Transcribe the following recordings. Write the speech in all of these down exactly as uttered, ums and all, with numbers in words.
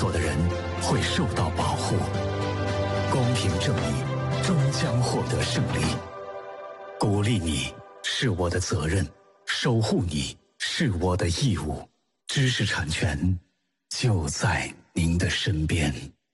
作的人会受到保护，公平正义终将获得胜利。鼓励你是我的责任，守护你是我的义务。知识产权就在您的身边。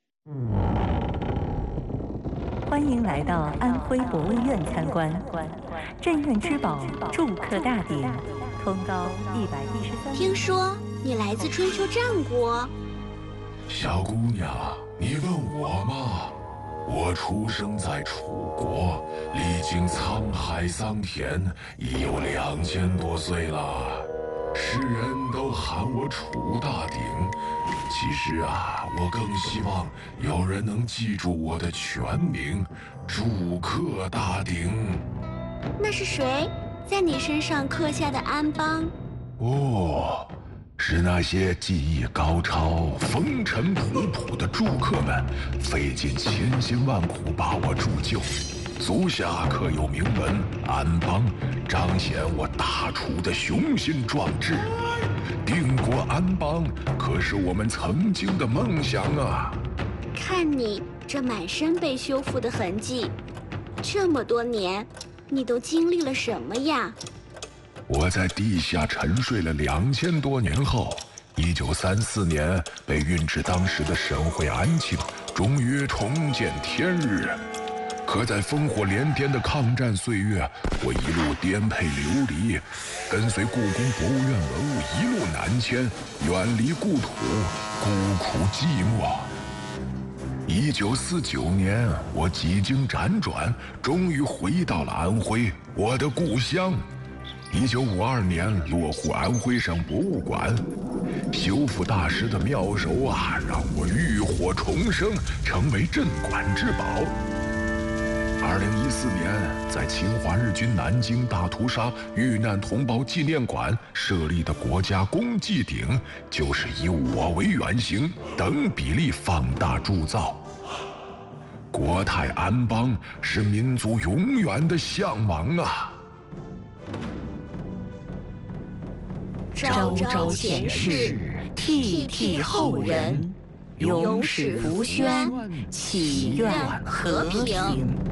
欢迎来到安徽博物院参观，镇院之宝筑刻大鼎，通高一百一十三。 听说你来自春秋战国。 小姑娘，你问我吗？我出生在楚国，历经沧海桑田，已有两千多岁了。世人都喊我楚大鼎，其实啊，我更希望有人能记住我的全名——筑刻大鼎。 那是谁在你身上刻下的安邦？ 哦，是那些技艺高超、风尘仆仆的筑客们，费尽千辛万苦把我铸就。足下刻有铭文“安邦”，彰显我大楚的雄心壮志。定国安邦可是我们曾经的梦想啊！ 看你这满身被修复的痕迹，这么多年，你都经历了什么呀？ 我在地下沉睡了两千多年后，一九三四年被运至当时的沈会安庆，终于重见天日。可在烽火连天的抗战岁月，我一路颠沛流离，跟随故宫博物院文物一路南迁，远离故土，孤苦寂寞。一九四九年，我几经辗转，终于回到了安徽，我的故乡。一九五二年，落户安徽省博物馆，修复大师的妙手啊，让我浴火重生，成为镇馆之宝。二零一四年，在侵华日军南京大屠杀遇难同胞纪念馆设立的国家公祭鼎，就是以我为原型，等比例放大铸造。国泰安邦是民族永远的向往啊！ 朝朝前世， 替替后人，永使福轩，祈愿和平。